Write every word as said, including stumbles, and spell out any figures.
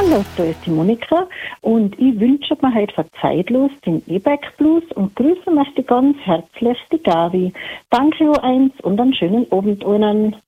Hallo, da ist die Monika und ich wünsche mir heute für zeitlos den E-Bike Blues und grüße möchte ganz herzlich die Gabi. Danke, O eins, und einen schönen Abend allen.